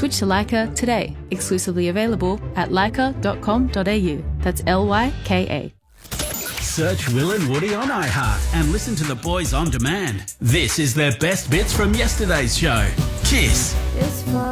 Switch to Leica today. Exclusively available at leica.com.au. That's LYKA. Search Will and Woody on iHeart and listen to the boys on demand. This is their best bits from yesterday's show. Kiss. It's fun.